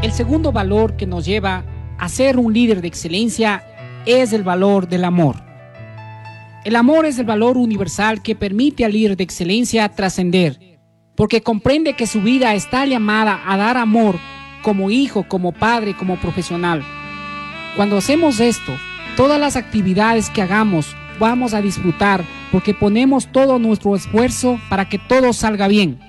El segundo valor que nos lleva a ser un líder de excelencia es el valor del amor. El amor es el valor universal que permite al líder de excelencia trascender, porque comprende que su vida está llamada a dar amor como hijo, como padre, como profesional. Cuando hacemos esto, todas las actividades que hagamos vamos a disfrutar porque ponemos todo nuestro esfuerzo para que todo salga bien.